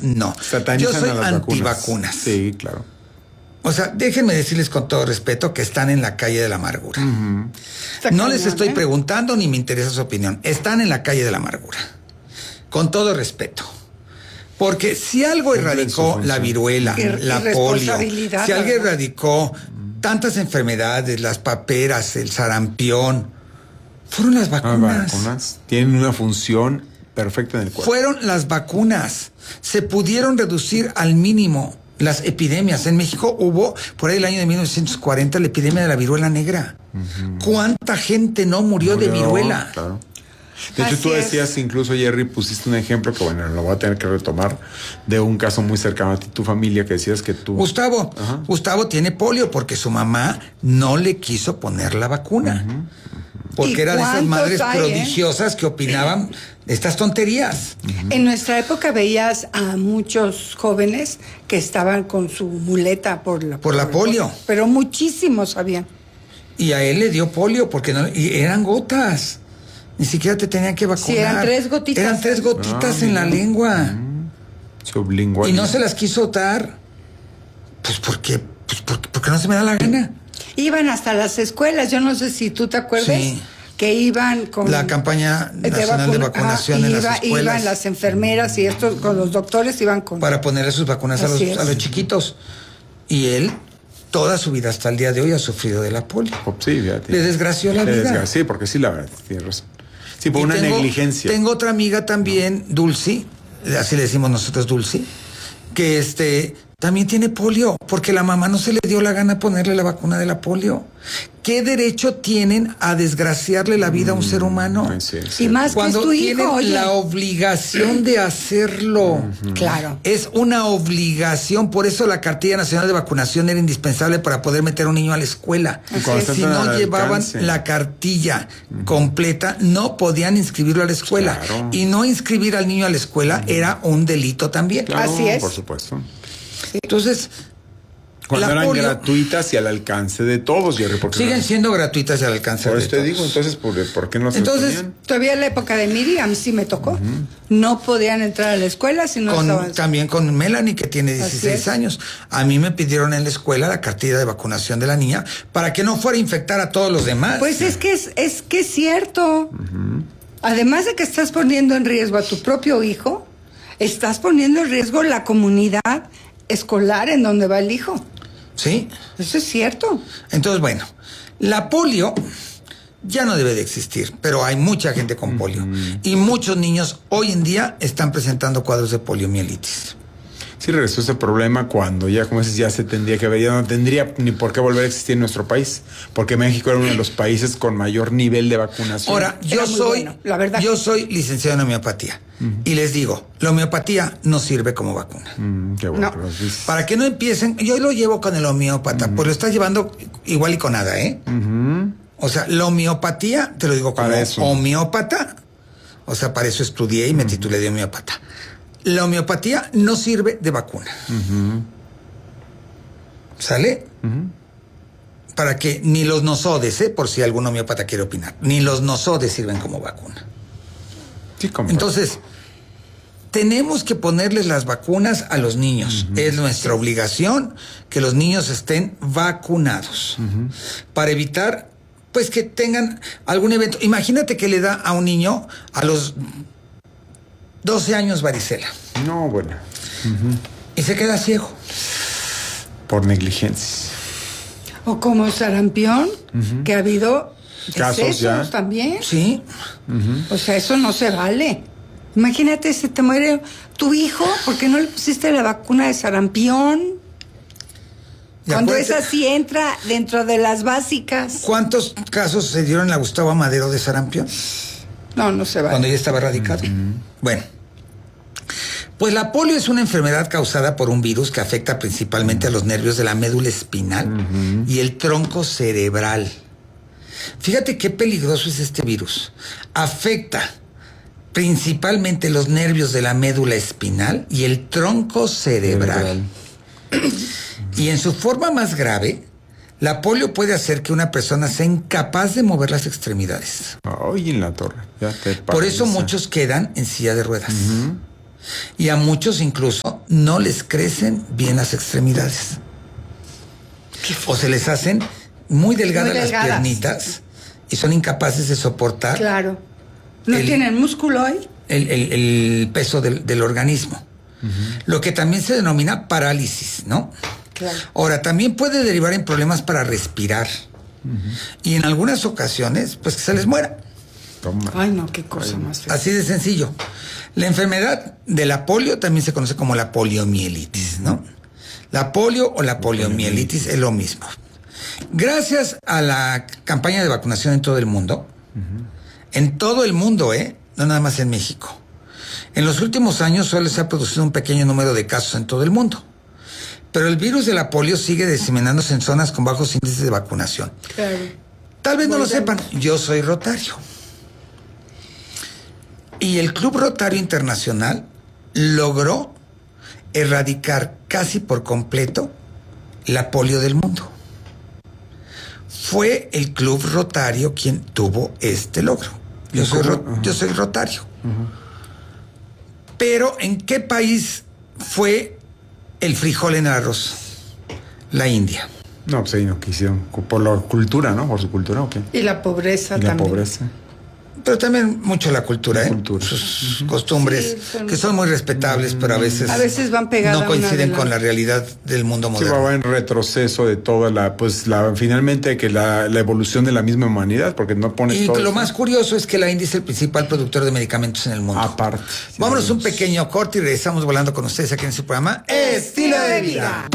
no. Satanizan Yo soy a las antivacunas. Sí, claro. O sea, déjenme decirles con todo respeto que están en la calle de la amargura. No les estoy preguntando ni me interesa su opinión. Están en la calle de la amargura. Con todo respeto. Porque si algo erradicó la viruela, la polio, si algo erradicó tantas enfermedades, las paperas, el sarampión, fueron las vacunas. Las vacunas tienen una función perfecta en el cuerpo. Fueron las vacunas. Se pudieron reducir al mínimo las epidemias. En México hubo, por ahí el año de 1940, la epidemia de la viruela negra. ¿Cuánta gente no murió de viruela? Claro. De hecho, tú decías, incluso, Jerry, pusiste un ejemplo que, bueno, lo voy a tener que retomar, de un caso muy cercano a ti, tu familia, que decías que tú... Gustavo tiene polio porque su mamá no le quiso poner la vacuna. Porque era de esas madres prodigiosas que opinaban estas tonterías. En nuestra época veías a muchos jóvenes que estaban con su muleta por la polio. Pero muchísimos habían. Y a él le dio polio porque y eran gotas. Ni siquiera te tenían que vacunar. Sí, eran 3 gotitas. Eran 3 gotitas en la lengua. Sublingual. Y no se las quiso dar. Pues porque no se me da la gana. Iban hasta las escuelas, yo no sé si tú te acuerdas. Sí. Que iban con la campaña nacional de vacunación en las escuelas. Iban las enfermeras y estos con los doctores iban con... Para ponerle sus vacunas a los chiquitos. Y él, toda su vida hasta el día de hoy, ha sufrido de la polio. Sí, fíjate. Le desgració la vida. Sí, porque sí, la verdad, tienes razón. Sí, por una negligencia. Tengo otra amiga también, Dulce, así le decimos nosotros Dulce, que también tiene polio, porque la mamá no se le dio la gana ponerle la vacuna de la polio. ¿Qué derecho tienen a desgraciarle la vida a un ser humano? Y más cuando que es tu hijo, tienen la obligación de hacerlo. Claro. Es una obligación, por eso la cartilla nacional de vacunación era indispensable para poder meter a un niño a la escuela. Si no llevaban la cartilla completa, no podían inscribirlo a la escuela. Claro. Y no inscribir al niño a la escuela era un delito también. Claro, así es. Por supuesto. Entonces, cuando eran gratuitas y al alcance de todos, Jerry. Siguen siendo gratuitas y al alcance de todos. Por eso te digo, entonces, ¿por qué no se ponían? Todavía en la época de Miriam sí me tocó. No podían entrar a la escuela si no estaban... También con Melanie, que tiene 16 años. A mí me pidieron en la escuela la cartilla de vacunación de la niña para que no fuera a infectar a todos los demás. Pues es que es cierto. Además de que estás poniendo en riesgo a tu propio hijo, estás poniendo en riesgo la comunidad escolar en donde va el hijo. Sí. Eso es cierto. Entonces, bueno, la polio ya no debe de existir, pero hay mucha gente con polio. Y muchos niños hoy en día están presentando cuadros de poliomielitis. Sí, regresó ese problema cuando ya, como dices, ya se tendría que haber, ya no tendría ni por qué volver a existir en nuestro país, porque México era uno de los países con mayor nivel de vacunación. Ahora, yo soy licenciado en homeopatía y les digo, la homeopatía no sirve como vacuna. Qué bueno. No. Para que no empiecen, yo lo llevo con el homeópata, pues lo estás llevando igual y con nada, ¿eh? O sea, la homeopatía, te lo digo como homeópata, o sea, para eso estudié y me titulé de homeópata. La homeopatía no sirve de vacuna. ¿Sale? Para que ni los nosodes, por si algún homeópata quiere opinar, ni los nosodes sirven como vacuna. Sí, entonces, tenemos que ponerles las vacunas a los niños. Es nuestra obligación que los niños estén vacunados para evitar, pues, que tengan algún evento. Imagínate que le da a un niño a los 12 años varicela. No, bueno. Y se queda ciego. Por negligencia. O como sarampión, que ha habido casos ya también. Sí. O sea, eso no se vale. Imagínate, se te muere tu hijo, ¿por qué no le pusiste la vacuna de sarampión? Cuando esa sí entra dentro de las básicas. ¿Cuántos casos se dieron en la Gustavo Amadero de sarampión? No se vale. Cuando ya estaba erradicado. Bueno, pues la polio es una enfermedad causada por un virus que afecta principalmente a los nervios de la médula espinal y el tronco cerebral. Fíjate qué peligroso es este virus. Afecta principalmente los nervios de la médula espinal y el tronco cerebral. Y en su forma más grave, la polio puede hacer que una persona sea incapaz de mover las extremidades. Ay, en la torre. Ya te Por eso muchos quedan en silla de ruedas. Y a muchos incluso no les crecen bien las extremidades. O se les hacen muy delgadas las piernitas y son incapaces de soportar. Claro. ¿No tienen músculo ahí? El peso del organismo. Lo que también se denomina parálisis, ¿no? Claro. Ahora, también puede derivar en problemas para respirar. Y en algunas ocasiones, pues que se les muera. Toma. Ay, no, qué cosa más fea. Así de sencillo. La enfermedad de la polio también se conoce como la poliomielitis, ¿no? La polio o la poliomielitis es lo mismo. Gracias a la campaña de vacunación en todo el mundo, en todo el mundo, no nada más en México, en los últimos años solo se ha producido un pequeño número de casos en todo el mundo. Pero el virus de la polio sigue diseminándose en zonas con bajos índices de vacunación. Claro. Tal vez no lo sepan, yo soy rotario. Y el Club Rotario Internacional logró erradicar casi por completo la polio del mundo. Fue el Club Rotario quien tuvo este logro. Yo soy rotario. Pero ¿en qué país fue el frijol en el arroz? La India. No, pues ahí no quisieron. Por la cultura, ¿no? Por su cultura, ¿o qué? Y la pobreza también. La pobreza. Pero también mucho la cultura, sus costumbres, que son muy respetables, pero a veces van pegadas, no coinciden con la realidad del mundo moderno. Sí, va en retroceso de toda finalmente que la evolución de la misma humanidad, porque no pones y todo. Y lo más curioso es que la India es el principal productor de medicamentos en el mundo. Aparte. Vámonos un pequeño corte y regresamos volando con ustedes aquí en su programa Estilo de Vida.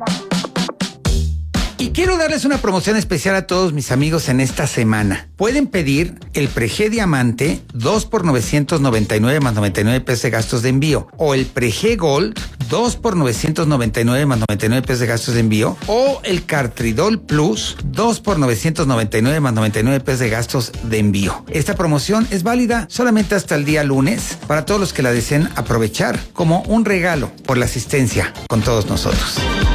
Y quiero darles una promoción especial a todos mis amigos en esta semana. Pueden pedir el Preg Diamante 2 por 999 más 99 pesos de gastos de envío. O el Preg Gold 2 por 999 más 99 pesos de gastos de envío. O el Cartridol Plus 2 por 999 más 99 pesos de gastos de envío. Esta promoción es válida solamente hasta el día lunes para todos los que la deseen aprovechar como un regalo por la asistencia con todos nosotros.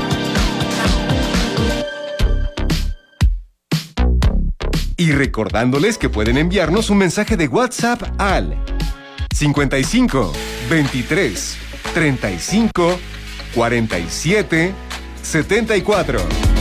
Y recordándoles que pueden enviarnos un mensaje de WhatsApp al 55 23 35 47 74.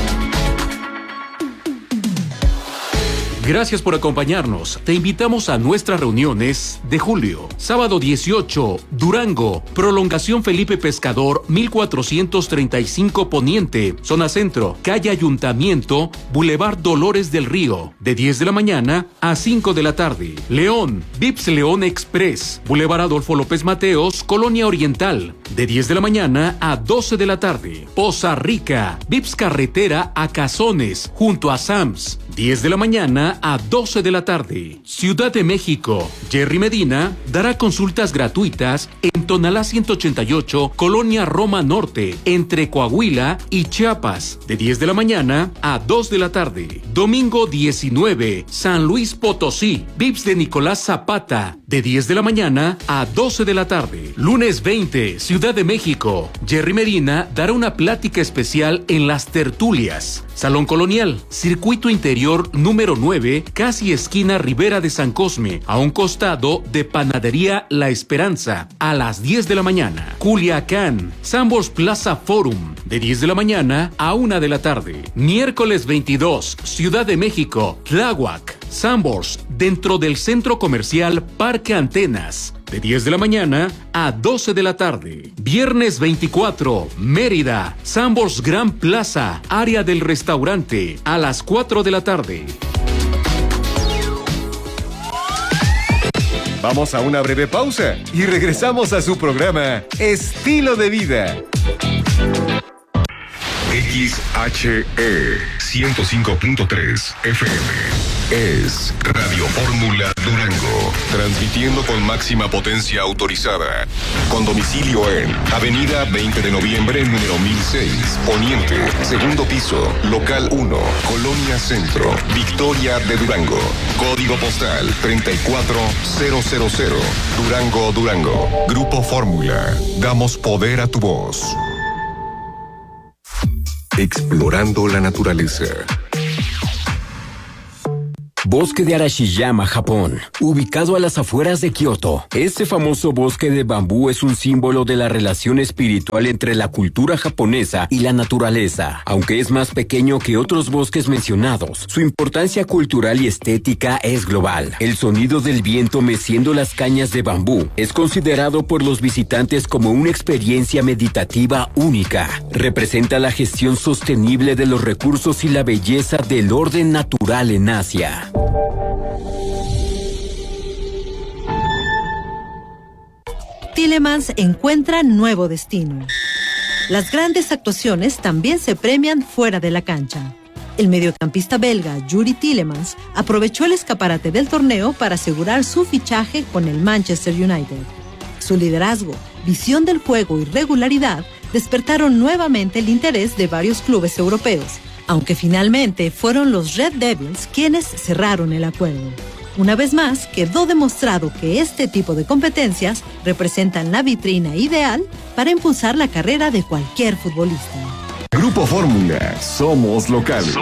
Gracias por acompañarnos. Te invitamos a nuestras reuniones de julio. Sábado 18, Durango, Prolongación Felipe Pescador, 1435 Poniente, Zona Centro, Calle Ayuntamiento, Boulevard Dolores del Río, de 10 de la mañana a 5 de la tarde. León, Vips León Express, Boulevard Adolfo López Mateos, Colonia Oriental, de 10 de la mañana a 12 de la tarde. Poza Rica, Vips Carretera a Cazones, junto a Sams, 10 de la mañana a 12 de la tarde. Ciudad de México, Jerry Medina dará consultas gratuitas en Tonalá 188, Colonia Roma Norte, entre Coahuila y Chiapas, de 10 de la mañana a 2 de la tarde. Domingo 19, San Luis Potosí, Vips de Nicolás Zapata, de 10 de la mañana a 12 de la tarde. Lunes 20, Ciudad de México, Jerry Medina dará una plática especial en Las Tertulias, Salón Colonial, Circuito Interior número 9, casi esquina Ribera de San Cosme, a un costado de Panadería La Esperanza, a las 10 de la mañana. Culiacán, Sambors Plaza Forum, de 10 de la mañana a 1 de la tarde. Miércoles 22, Ciudad de México, Tláhuac, Sambors, dentro del Centro Comercial Parque Antenas, de 10 de la mañana a 12 de la tarde. Viernes 24, Mérida, Sambors Gran Plaza, área del restaurante, a las 4 de la tarde. Vamos a una breve pausa y regresamos a su programa Estilo de Vida. XHE 105.3 FM es Radio Fórmula Durango, transmitiendo con máxima potencia autorizada, con domicilio en Avenida 20 de Noviembre, número 1006, Poniente, segundo piso, local 1, Colonia Centro, Victoria de Durango, código postal 34000, Durango, Durango. Grupo Fórmula, damos poder a tu voz. Explorando la naturaleza. Bosque de Arashiyama, Japón, ubicado a las afueras de Kioto. Este famoso bosque de bambú es un símbolo de la relación espiritual entre la cultura japonesa y la naturaleza. Aunque es más pequeño que otros bosques mencionados, su importancia cultural y estética es global. El sonido del viento meciendo las cañas de bambú es considerado por los visitantes como una experiencia meditativa única. Representa la gestión sostenible de los recursos y la belleza del orden natural en Asia. Tielemans encuentra nuevo destino. Las grandes actuaciones también se premian fuera de la cancha. El mediocampista belga Yuri Tielemans aprovechó el escaparate del torneo para asegurar su fichaje con el Manchester United. Su liderazgo, visión del juego y regularidad despertaron nuevamente el interés de varios clubes europeos, aunque finalmente fueron los Red Devils quienes cerraron el acuerdo. Una vez más, quedó demostrado que este tipo de competencias representan la vitrina ideal para impulsar la carrera de cualquier futbolista. Grupo Fórmula, somos locales.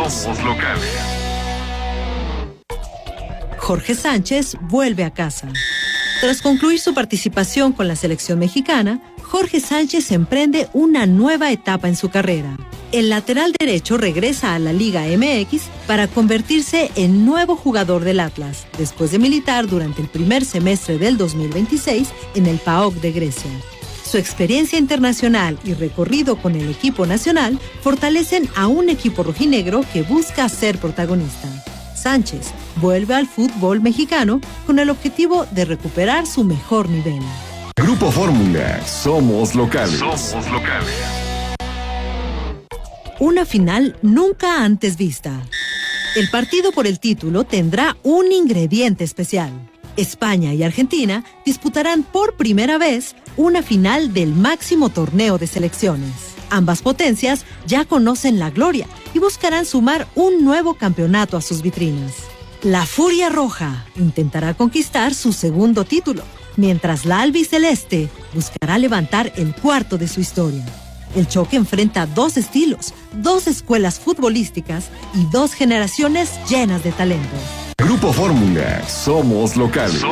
Jorge Sánchez vuelve a casa. Tras concluir su participación con la selección mexicana, Jorge Sánchez emprende una nueva etapa en su carrera. El lateral derecho regresa a la Liga MX para convertirse en nuevo jugador del Atlas, después de militar durante el primer semestre del 2026 en el PAOK de Grecia. Su experiencia internacional y recorrido con el equipo nacional fortalecen a un equipo rojinegro que busca ser protagonista. Sánchez vuelve al fútbol mexicano con el objetivo de recuperar su mejor nivel. Grupo Fórmula, somos locales. Una final nunca antes vista. El partido por el título tendrá un ingrediente especial. España y Argentina disputarán por primera vez una final del máximo torneo de selecciones. Ambas potencias ya conocen la gloria y buscarán sumar un nuevo campeonato a sus vitrinas. La Furia Roja intentará conquistar su segundo título, mientras la albiceleste buscará levantar el cuarto de su historia. El choque enfrenta dos estilos, dos escuelas futbolísticas y dos generaciones llenas de talento. Grupo Fórmula, somos locales.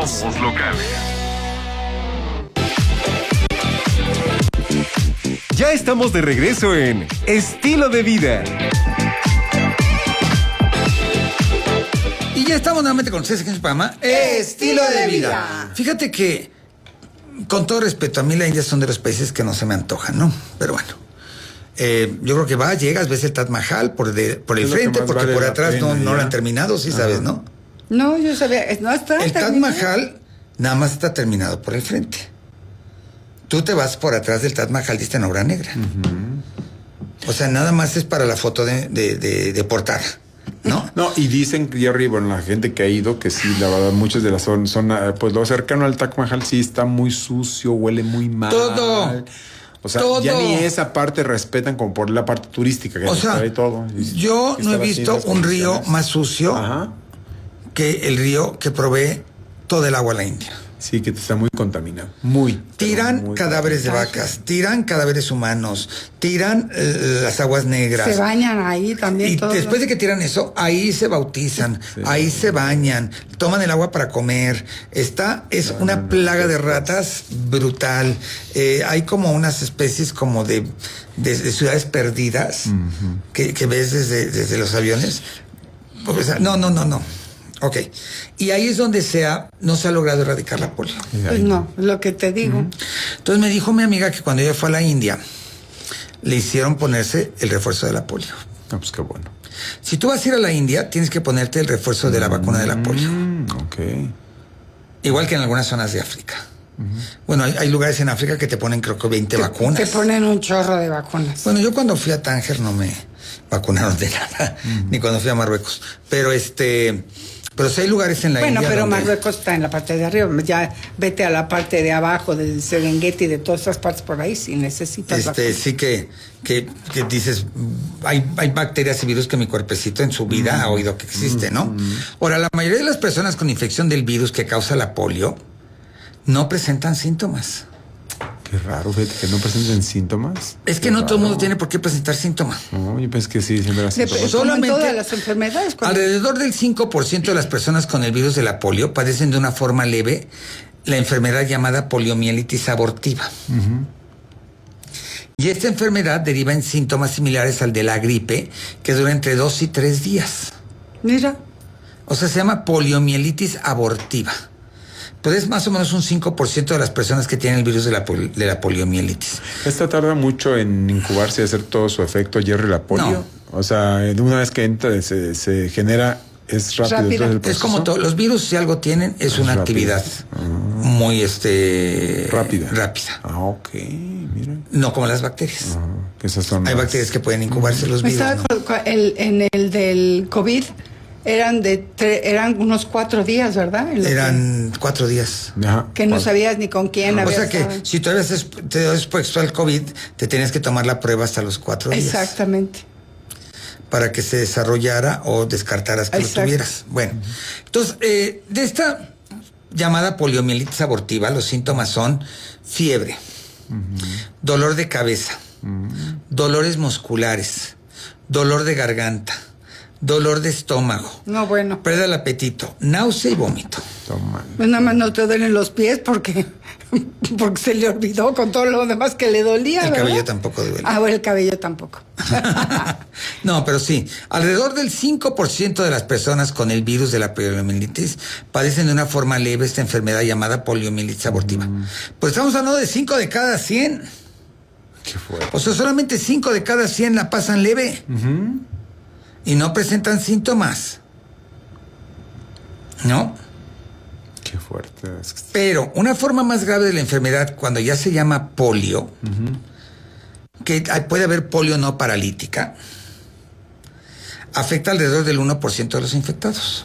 Ya estamos de regreso en Estilo de Vida. Y ya estamos nuevamente con ustedes aquí en su programa Estilo de Vida. Fíjate que, con todo respeto, a mí la India son de los países que no se me antojan, ¿no? Pero bueno, yo creo que llegas, ves el Taj Mahal por el frente, porque vale por atrás no lo han terminado, sí. Ajá. Sabes, ¿no? No, yo sabía, no está el terminado. Taj Mahal nada más está terminado por el frente. Tú te vas por atrás del Taj Mahal, diste en obra negra. O sea, nada más es para la foto de portada, ¿no? No, y dicen que yo arriba, la gente que ha ido, que sí, la verdad, muchas de las zonas, pues lo cercano al Taj Mahal sí está muy sucio, huele muy mal. Todo. O sea, todo. Ya ni esa parte respetan como por la parte turística. Que o sea, y todo. Yo no he visto un río más sucio que el río que provee todo el agua a la India. Sí, que está muy contaminado. Tiran cadáveres de vacas, tiran cadáveres humanos, tiran las aguas negras. Se bañan ahí también. Y después de que tiran eso, ahí se bautizan, ahí se bañan, toman el agua para comer. Es una plaga de ratas brutal. Hay como unas especies como de ciudades perdidas que ves desde los aviones. O sea, no. Ok. Y ahí es donde no se ha logrado erradicar la polio. Pues no, lo que te digo. Entonces me dijo mi amiga que cuando ella fue a la India, le hicieron ponerse el refuerzo de la polio. Pues qué bueno. Si tú vas a ir a la India, tienes que ponerte el refuerzo de la vacuna de la polio. Ok. Igual que en algunas zonas de África. Bueno, hay lugares en África que te ponen creo que 20 vacunas. Te ponen un chorro de vacunas. Bueno, yo cuando fui a Tánger no me vacunaron de nada, ni cuando fui a Marruecos. Pero sí hay lugares en la India. Bueno, pero Marruecos está en la parte de arriba. Ya vete a la parte de abajo del Serengeti, de todas esas partes por ahí, si necesitas vacunas. Sí que dices, hay bacterias y virus que mi cuerpecito en su vida ha oído que existe, ¿no? Ahora, la mayoría de las personas con infección del virus que causa la polio no presentan síntomas. Qué raro, fíjate, que no presenten síntomas. Es que no todo el mundo tiene por qué presentar síntomas. No, yo pensé que sí, siempre era síntomas. Solamente todas las enfermedades. Alrededor del 5% de las personas con el virus de la polio padecen de una forma leve la enfermedad llamada poliomielitis abortiva. Y esta enfermedad deriva en síntomas similares al de la gripe, que dura entre 2 y 3 días. Mira. O sea, se llama poliomielitis abortiva. Pero es más o menos un 5% de las personas que tienen el virus de la poliomielitis. ¿Esta tarda mucho en incubarse y hacer todo su efecto, Jerry, la polio? No. O sea, una vez que entra, se genera, es rápido. Es como todos los virus, si algo tienen, es una actividad muy rápida. Ah, ok, mira. No como las bacterias. Esas son Hay bacterias que pueden incubarse los virus. En el del COVID eran unos 4 días, ¿verdad? Eran 4 días. Ajá. Que no sabías ni con quién habías. O sea que si todavía te has expuesto al COVID, te tenías que tomar la prueba hasta los 4 días. Exactamente. Para que se desarrollara o descartaras que lo tuvieras. Bueno, entonces, de esta llamada poliomielitis abortiva, los síntomas son fiebre, dolor de cabeza, dolores musculares, dolor de garganta, dolor de estómago. No, bueno. Pérdida del apetito, náusea y vómito. Toma. Pues nada más no te duelen los pies porque se le olvidó con todo lo demás que le dolía. El ¿verdad? cabello tampoco duele. Ah, bueno, el cabello tampoco. No, pero sí, alrededor del 5% de las personas con el virus de la poliomielitis padecen de una forma leve esta enfermedad llamada poliomielitis abortiva. Pues estamos hablando de 5 de cada 100. Qué fuerte. O sea, solamente 5 de cada 100 la pasan leve. Y no presentan síntomas. ¿No? Qué fuerte. Pero una forma más grave de la enfermedad, cuando ya se llama polio, que puede haber polio no paralítica, afecta alrededor del 1% de los infectados.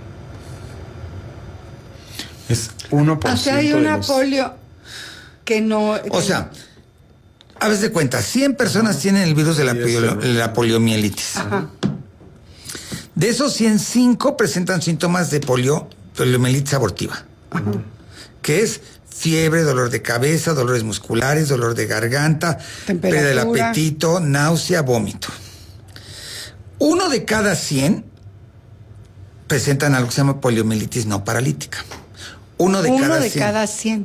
Es 1%. O sea, hay una polio que no... O sea, a veces de cuenta, 100 personas tienen el virus de la poliomielitis. Ajá. De esos 105 presentan síntomas de poliomielitis abortiva, que es fiebre, dolor de cabeza, dolores musculares, dolor de garganta, pérdida del apetito, náusea, vómito. 1 de cada 100 presentan algo que se llama poliomielitis no paralítica. 1 de cada 100.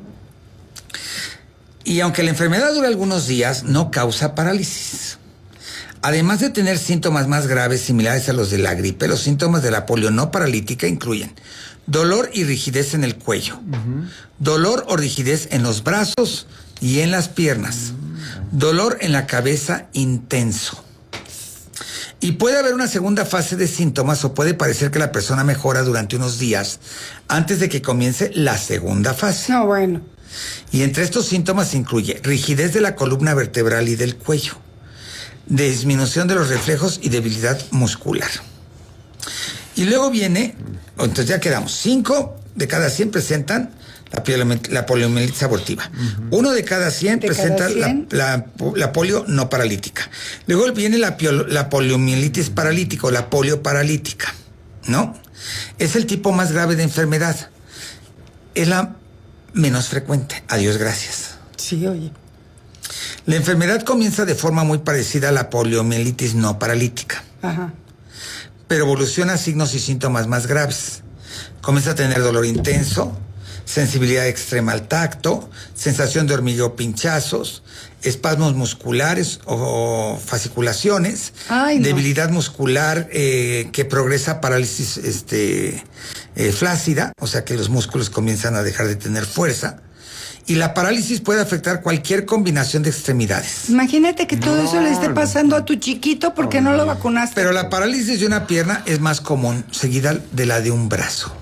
Y aunque la enfermedad dura algunos días, no causa parálisis. Además de tener síntomas más graves similares a los de la gripe, los síntomas de la polio no paralítica incluyen dolor y rigidez en el cuello, dolor o rigidez en los brazos y en las piernas, dolor en la cabeza intenso. Y puede haber una segunda fase de síntomas o puede parecer que la persona mejora durante unos días antes de que comience la segunda fase. No, bueno. Y entre estos síntomas se incluye rigidez de la columna vertebral y del cuello, disminución de los reflejos y debilidad muscular. Y luego viene, entonces ya quedamos, 5 de cada 100 presentan la poliomielitis abortiva. 1 de cada 100 presenta la polio no paralítica. Luego viene la poliomielitis paralítica o la polio paralítica, ¿no? Es el tipo más grave de enfermedad. Es la menos frecuente. Adiós, gracias. Sí, oye. La enfermedad comienza de forma muy parecida a la poliomielitis no paralítica. Ajá. Pero evoluciona a signos y síntomas más graves. Comienza a tener dolor intenso, sensibilidad extrema al tacto, sensación de hormigueo, pinchazos, espasmos musculares o fasciculaciones, debilidad muscular que progresa a parálisis flácida, o sea que los músculos comienzan a dejar de tener fuerza. Y la parálisis puede afectar cualquier combinación de extremidades. Imagínate que todo eso le esté pasando a tu chiquito porque no lo vacunaste. Pero la parálisis de una pierna es más común, seguida de la de un brazo.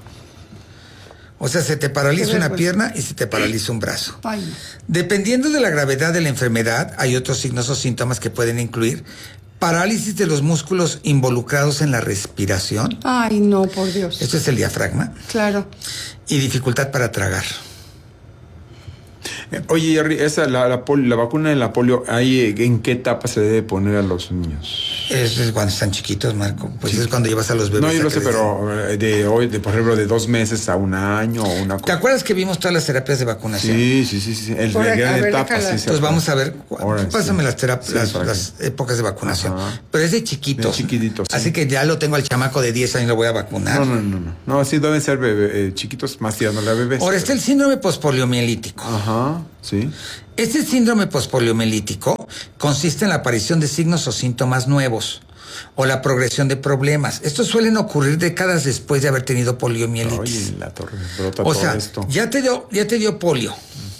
O sea, se te paraliza una pierna y se te paraliza un brazo. Ay, no. Dependiendo de la gravedad de la enfermedad, hay otros signos o síntomas que pueden incluir parálisis de los músculos involucrados en la respiración. Ay, no, por Dios. Esto es el diafragma. Claro. Y dificultad para tragar. Oye, Jerry, la vacuna de la polio, ¿en qué etapa se debe poner a los niños? Es cuando están chiquitos, Marco. Pues sí. Es cuando llevas a los bebés. No, yo lo sé, pero por ejemplo, de 2 meses a 1 año o una cosa. ¿Te acuerdas que vimos todas las terapias de vacunación? Sí. El de gran etapa. Sí, pues vamos a ver. Pásame sí. las épocas de vacunación. Ajá. Pero es de chiquitos. De chiquititos. Así que ya lo tengo al chamaco de 10 años, lo voy a vacunar. No, sí deben ser chiquitos, más tirándole a bebés. Ahora está el síndrome pospoliomielítico. Ajá, sí. Este síndrome pospoliomielítico consiste en la aparición de signos o síntomas nuevos o la progresión de problemas. Estos suelen ocurrir décadas después de haber tenido poliomielitis. Oye, la torre, brota o todo sea, esto. Ya te dio polio.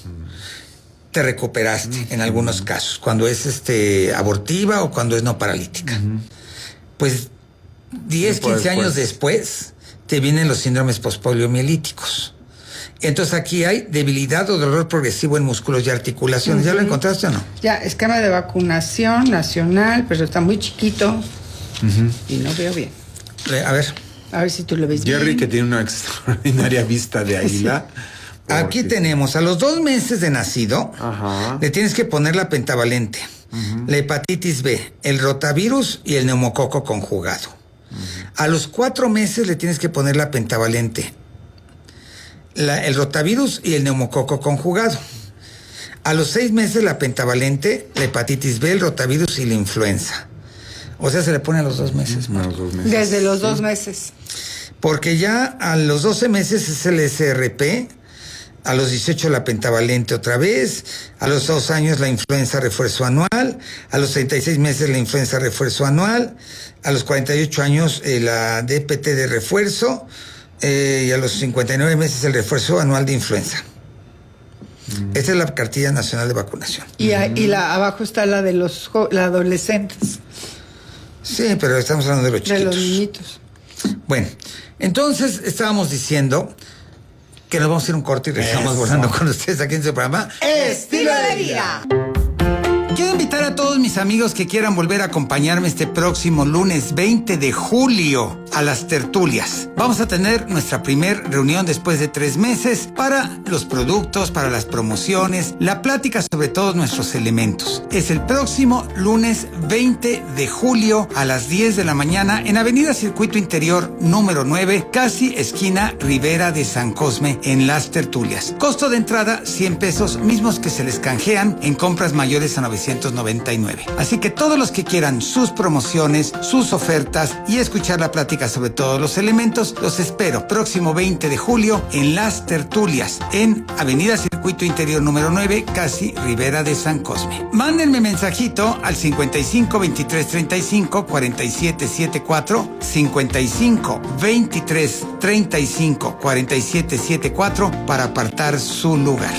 Te recuperaste en algunos casos, cuando es abortiva o cuando es no paralítica. Pues 10, 15 años después te vienen los síndromes pospoliomielíticos. Entonces aquí hay debilidad o dolor progresivo en músculos y articulaciones. ¿Ya lo encontraste o no? Ya, esquema de vacunación nacional, pero está muy chiquito y no veo bien. A ver si tú lo ves bien. Jerry, que tiene una extraordinaria vista de águila. Sí. Aquí tenemos, a los 2 meses de nacido, le tienes que poner la pentavalente, la hepatitis B, el rotavirus y el neumococo conjugado. A los 4 meses le tienes que poner la pentavalente, el rotavirus y el neumococo conjugado. A los 6 meses la pentavalente, la hepatitis B, el rotavirus y la influenza. O sea, se le pone a los 2 meses. Desde los 2 meses. Porque ya a los 12 meses es el SRP, a los 18 la pentavalente otra vez, a los 2 años la influenza refuerzo anual, a los 36 meses la influenza refuerzo anual, a los 48 años la DPT de refuerzo, y a los 59 meses el refuerzo anual de influenza. Esta es la cartilla nacional de vacunación. Y abajo está la de los adolescentes. Sí, pero estamos hablando de los chiquitos. De los niñitos. Bueno, entonces estábamos diciendo que nos vamos a hacer un corte y regresamos volando con ustedes aquí en su programa Estilo de Vida. Quiero invitar a todos mis amigos que quieran volver a acompañarme este próximo lunes 20 de julio a las tertulias. Vamos a tener nuestra primer reunión después de 3 meses para los productos, para las promociones, la plática sobre todos nuestros elementos. Es el próximo lunes 20 de julio a las 10 de la mañana en Avenida Circuito Interior número 9, casi esquina Ribera de San Cosme, en las tertulias. Costo de entrada 100 pesos, mismos que se les canjean en compras mayores a 999. Así que todos los que quieran sus promociones, sus ofertas y escuchar la plática sobre todos los elementos, los espero próximo 20 de julio en las tertulias en Avenida Circuito Interior número 9, casi Ribera de San Cosme. Mándenme mensajito al 55 23 35 47 74, 55 23 35 47 74 para apartar su lugar.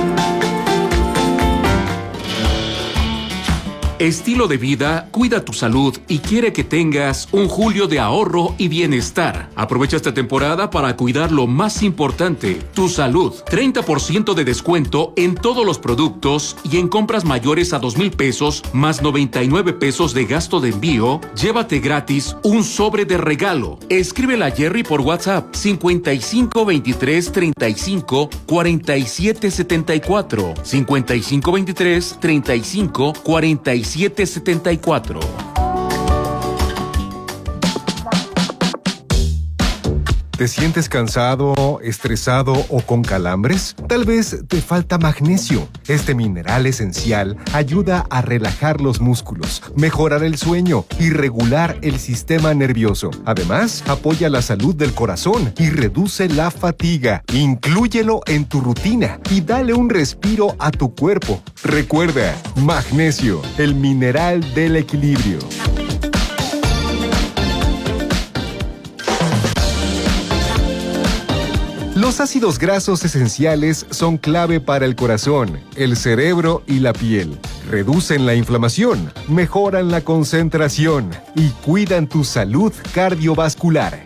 Estilo de Vida cuida tu salud y quiere que tengas un julio de ahorro y bienestar. Aprovecha esta temporada para cuidar lo más importante, tu salud. 30% de descuento en todos los productos y en compras mayores a 2,000 pesos más 99 pesos de gasto de envío. Llévate gratis un sobre de regalo. Escríbele a Jerry por WhatsApp 55 23 35 47 74, 55 23 35 47 774. ¿Te sientes cansado, estresado o con calambres? Tal vez te falta magnesio. Este mineral esencial ayuda a relajar los músculos, mejorar el sueño y regular el sistema nervioso. Además, apoya la salud del corazón y reduce la fatiga. Inclúyelo en tu rutina y dale un respiro a tu cuerpo. Recuerda, magnesio, el mineral del equilibrio. Los ácidos grasos esenciales son clave para el corazón, el cerebro y la piel. Reducen la inflamación, mejoran la concentración y cuidan tu salud cardiovascular.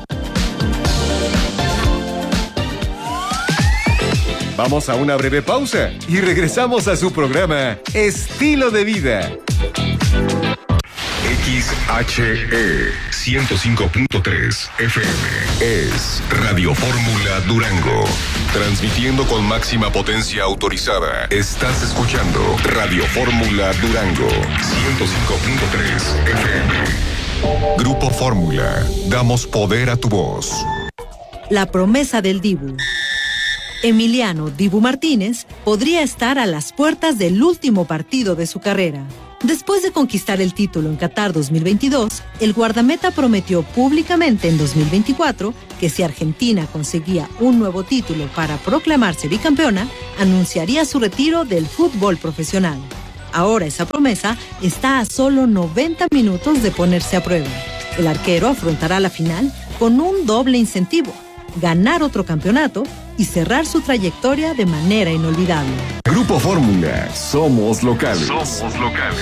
Vamos a una breve pausa y regresamos a su programa Estilo de Vida. XHE 105.3 FM es Radio Fórmula Durango. Transmitiendo con máxima potencia autorizada. Estás escuchando Radio Fórmula Durango 105.3 FM. Grupo Fórmula. Damos poder a tu voz. La promesa del Dibu. Emiliano Dibu Martínez podría estar a las puertas del último partido de su carrera. Después de conquistar el título en Qatar 2022, el guardameta prometió públicamente en 2024 que si Argentina conseguía un nuevo título para proclamarse bicampeona, anunciaría su retiro del fútbol profesional. Ahora esa promesa está a solo 90 minutos de ponerse a prueba. El arquero afrontará la final con un doble incentivo: ganar otro campeonato y cerrar su trayectoria de manera inolvidable. Grupo Fórmula, somos locales. Somos locales.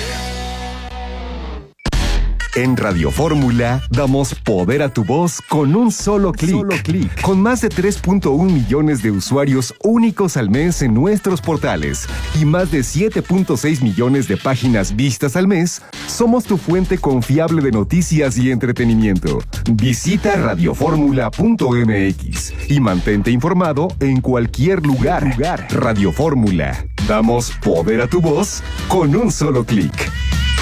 En Radio Fórmula, damos poder a tu voz con un solo clic. Con más de 3.1 millones de usuarios únicos al mes en nuestros portales y más de 7.6 millones de páginas vistas al mes, somos tu fuente confiable de noticias y entretenimiento. Visita radioformula.mx y mantente informado en cualquier lugar. Radio Fórmula, damos poder a tu voz con un solo clic.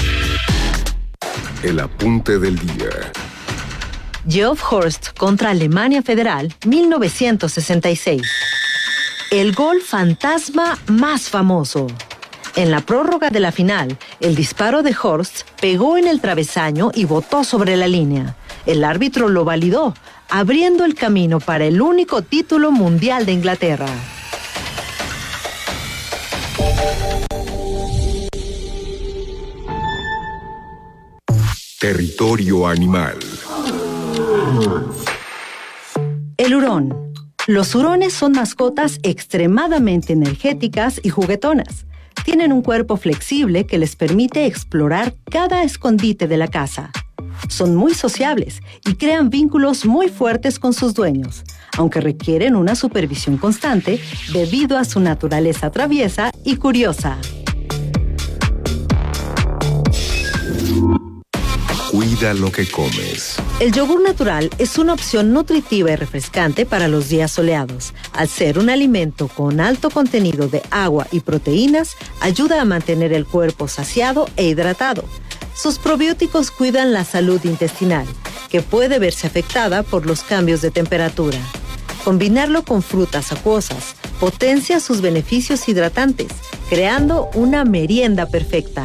El apunte del día. Geoff Horst contra Alemania Federal, 1966. El gol fantasma más famoso. En la prórroga de la final, el disparo de Horst pegó en el travesaño y botó sobre la línea. El árbitro lo validó, abriendo el camino para el único título mundial de Inglaterra. Territorio animal. El hurón. Los hurones son mascotas extremadamente energéticas y juguetonas. Tienen un cuerpo flexible que les permite explorar cada escondite de la casa. Son muy sociables y crean vínculos muy fuertes con sus dueños, aunque requieren una supervisión constante debido a su naturaleza traviesa y curiosa. Cuida lo que comes. El yogur natural es una opción nutritiva y refrescante para los días soleados. Al ser un alimento con alto contenido de agua y proteínas, ayuda a mantener el cuerpo saciado e hidratado. Sus probióticos cuidan la salud intestinal, que puede verse afectada por los cambios de temperatura. Combinarlo con frutas acuosas potencia sus beneficios hidratantes, creando una merienda perfecta.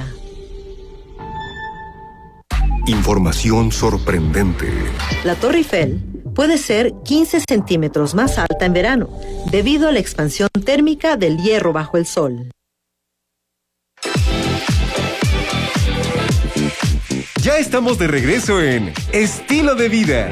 Información sorprendente. La Torre Eiffel puede ser 15 centímetros más alta en verano, debido a la expansión térmica del hierro bajo el sol. Ya estamos de regreso en Estilo de Vida.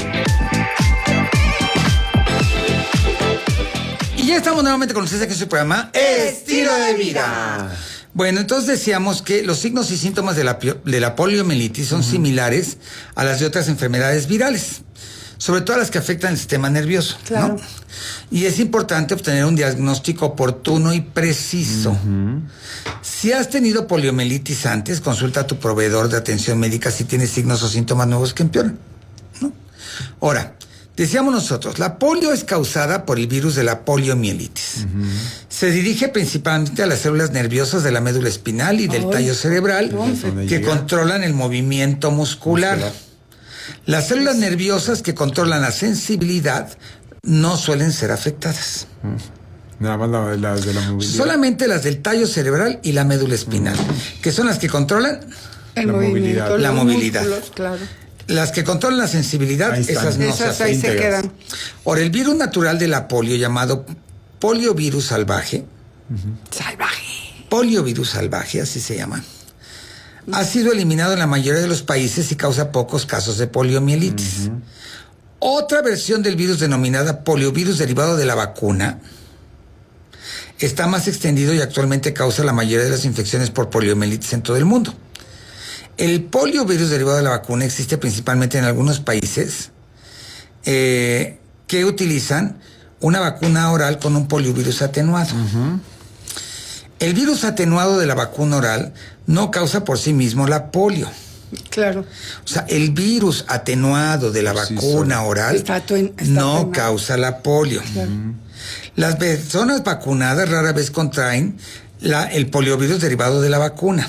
Y ya estamos nuevamente con ustedes aquí en su programa Estilo de Vida. Bueno, entonces decíamos que los signos y síntomas de la poliomielitis son similares a las de otras enfermedades virales, sobre todo las que afectan el sistema nervioso, claro, ¿no? Y es importante obtener un diagnóstico oportuno y preciso. Si has tenido poliomielitis antes, consulta a tu proveedor de atención médica si tienes signos o síntomas nuevos que empeoran, ¿no? Ahora, decíamos nosotros, la polio es causada por el virus de la poliomielitis. Se dirige principalmente a las células nerviosas de la médula espinal y del tallo cerebral que controlan el movimiento muscular. Las células nerviosas que controlan la sensibilidad no suelen ser afectadas. Nada más las de la movilidad. Solamente las del tallo cerebral y la médula espinal, que son las que controlan el movimiento, la movilidad. Músculos, claro. Las que controlan la sensibilidad, esas no esas ahí se quedan. Ahora, el virus natural de la polio, llamado poliovirus salvaje, poliovirus salvaje, así se llama, ha sido eliminado en la mayoría de los países y causa pocos casos de poliomielitis. Otra versión del virus, denominada poliovirus derivado de la vacuna, está más extendido y actualmente causa la mayoría de las infecciones por poliomielitis en todo el mundo. El poliovirus derivado de la vacuna existe principalmente en algunos países que utilizan una vacuna oral con un poliovirus atenuado. El virus atenuado de la vacuna oral no causa por sí mismo la polio. Claro. O sea, el virus atenuado de la vacuna oral no causa la polio. Claro. Las personas vacunadas rara vez contraen el poliovirus derivado de la vacuna.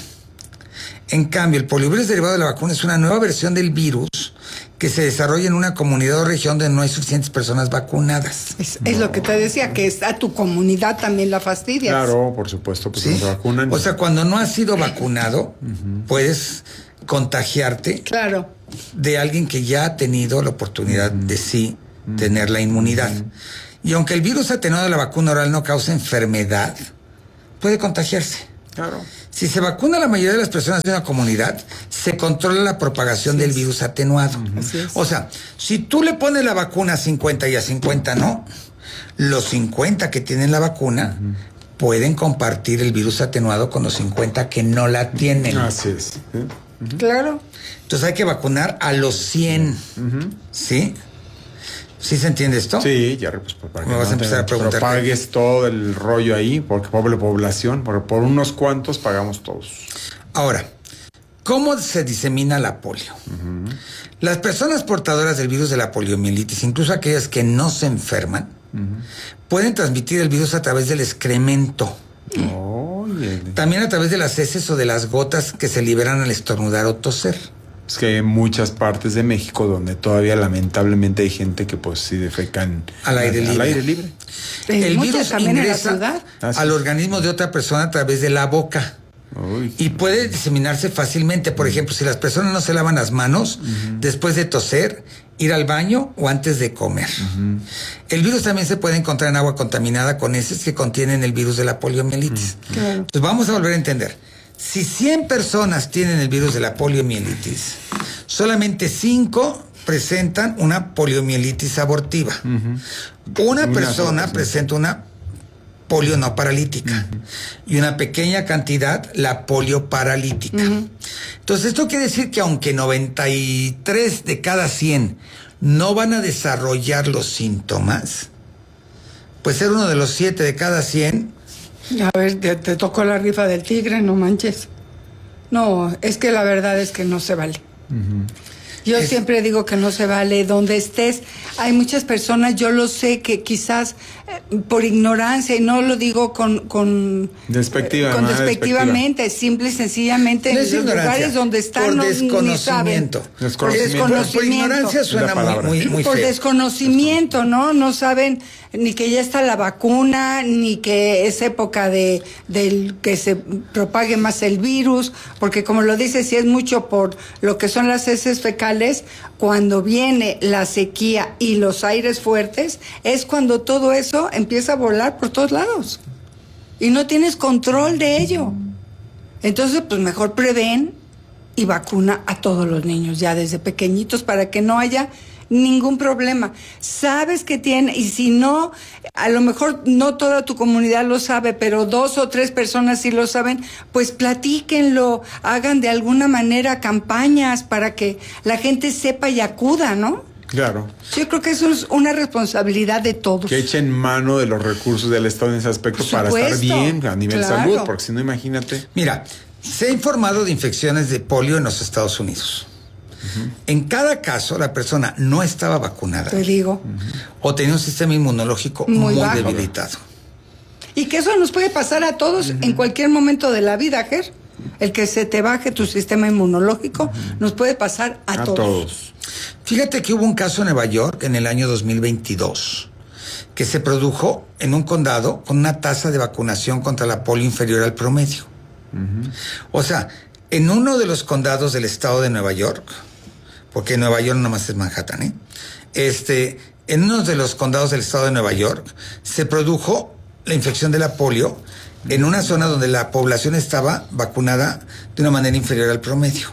En cambio, el poliovirus derivado de la vacuna es una nueva versión del virus que se desarrolla en una comunidad o región donde no hay suficientes personas vacunadas. Es lo que te decía, que a tu comunidad también la fastidias. Claro, por supuesto, pues ¿sí? no se vacunan. O sea, cuando no has sido vacunado, puedes contagiarte de alguien que ya ha tenido la oportunidad de sí tener la inmunidad. Y aunque el virus atenuado de la vacuna oral no causa enfermedad, puede contagiarse. Claro. Si se vacuna a la mayoría de las personas de una comunidad, se controla la propagación del virus atenuado. O sea, si tú le pones la vacuna a 50 y a 50 no, los 50 que tienen la vacuna pueden compartir el virus atenuado con los 50 que no la tienen. Así es. Claro. Entonces hay que vacunar a los 100. ¿Sí? ¿Sí se entiende esto? Sí, ya pues para que me vas a empezar a preguntar. Propagues todo el rollo ahí, porque pobre población, porque por unos cuantos pagamos todos. Ahora, ¿cómo se disemina la polio? Las personas portadoras del virus de la poliomielitis, incluso aquellas que no se enferman, pueden transmitir el virus a través del excremento. También a través de las heces o de las gotas que se liberan al estornudar o toser. Es que hay muchas partes de México donde todavía lamentablemente hay gente que pues sí defecan al aire libre. El virus ingresa al organismo de otra persona a través de la boca. Y puede diseminarse fácilmente. Por ejemplo, si las personas no se lavan las manos después de toser, ir al baño o antes de comer. El virus también se puede encontrar en agua contaminada con heces que contienen el virus de la poliomielitis. Entonces vamos a volver a entender. Si 100 personas tienen el virus de la poliomielitis, solamente 5 presentan una poliomielitis abortiva. Una persona presenta una polio no paralítica y una pequeña cantidad la polio paralítica. Entonces esto quiere decir que aunque 93 de cada 100 no van a desarrollar los síntomas, pues ser uno de los 7 de cada 100. A ver, te tocó la rifa del tigre, no manches. No, es que la verdad es que no se vale. Yo siempre digo que no se vale donde estés. Hay muchas personas, yo lo sé, que quizás por ignorancia, y no lo digo con despectivamente, simple y sencillamente no en los lugares donde están por desconocimiento. Por ignorancia suena muy por feo. Desconocimiento, ¿no? No saben ni que ya está la vacuna, ni que es época del que se propague más el virus, porque como lo dice, si es mucho por lo que son las heces fecales, cuando viene la sequía y los aires fuertes, es cuando todo eso empieza a volar por todos lados y no tienes control de ello. Entonces, pues mejor prevén y vacuna a todos los niños ya desde pequeñitos para que no haya ningún problema. Sabes que tiene, y si no, a lo mejor no toda tu comunidad lo sabe, pero 2 o 3 personas sí lo saben, pues platíquenlo, hagan de alguna manera campañas para que la gente sepa y acuda, ¿no? Claro. Yo creo que eso es una responsabilidad de todos. Que echen mano de los recursos del Estado en ese aspecto para estar bien a nivel salud, porque si no, imagínate. Mira, se ha informado de infecciones de polio en los Estados Unidos. En cada caso, la persona no estaba vacunada. Te digo. O tenía un sistema inmunológico muy debilitado. Y que eso nos puede pasar a todos en cualquier momento de la vida, Ger. El que se te baje tu sistema inmunológico nos puede pasar a todos. Fíjate que hubo un caso en Nueva York en el año 2022 que se produjo en un condado con una tasa de vacunación contra la polio inferior al promedio. O sea, en uno de los condados del estado de Nueva York, porque Nueva York nomás es Manhattan, en uno de los condados del estado de Nueva York se produjo la infección de la polio en una zona donde la población estaba vacunada de una manera inferior al promedio.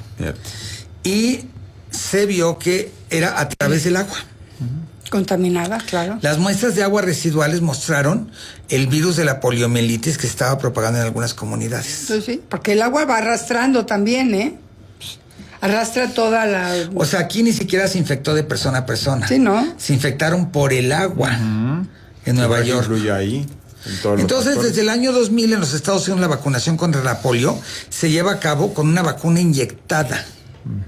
Y se vio que era a través del agua. Contaminada, claro. Las muestras de agua residuales mostraron el virus de la poliomielitis que estaba propagando en algunas comunidades. Pues sí, porque el agua va arrastrando también, ¿eh? Arrastra toda la... O sea, aquí ni siquiera se infectó de persona a persona. Sí, ¿no? Se infectaron por el agua en Nueva York. Ahí, entonces, desde el año 2000 en los Estados Unidos la vacunación contra la polio se lleva a cabo con una vacuna inyectada.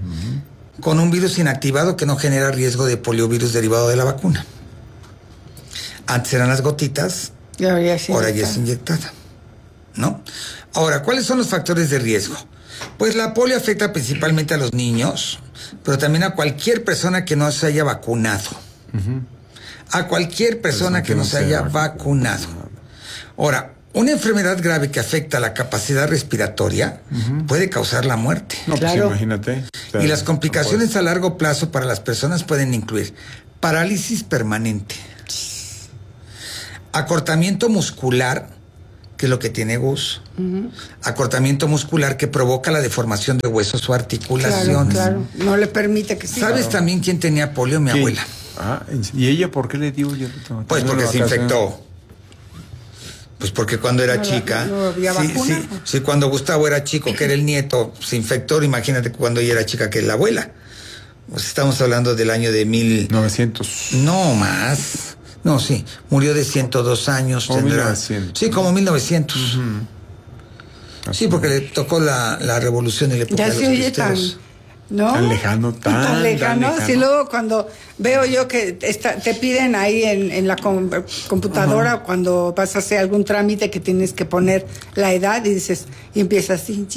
con un virus inactivado que no genera riesgo de poliovirus derivado de la vacuna. Antes eran las gotitas, ahora ya es inyectada, ¿no? Ahora, ¿cuáles son los factores de riesgo? Pues la polio afecta principalmente a los niños, pero también a cualquier persona que no se haya vacunado. A cualquier persona que no se haya vacunado. Ahora, una enfermedad grave que afecta la capacidad respiratoria puede causar la muerte. No, pues imagínate. O sea, y las complicaciones a largo plazo para las personas pueden incluir parálisis permanente, acortamiento muscular, que es lo que tiene Gus, acortamiento muscular que provoca la deformación de huesos o articulaciones. Claro. No le permite que siga. ¿Sabes también quién tenía polio? Mi abuela. ¿Y ella por qué le dio? Pues porque se infectó. Pues porque cuando era chica, no había vacuna. Sí, cuando Gustavo era chico, que era el nieto, se infectó. Imagínate cuando ella era chica, que es la abuela. Pues estamos hablando del año de 1900. No, más. No, sí, murió de 102 años. Como 1900. Sí, como 1900. Sí, porque le tocó la revolución y le ya se oye tan... ¿No? Tan lejano, tan lejano. Sí, luego cuando veo yo que te piden ahí en la computadora, cuando vas a hacer algún trámite que tienes que poner la edad y dices, y empiezas chin.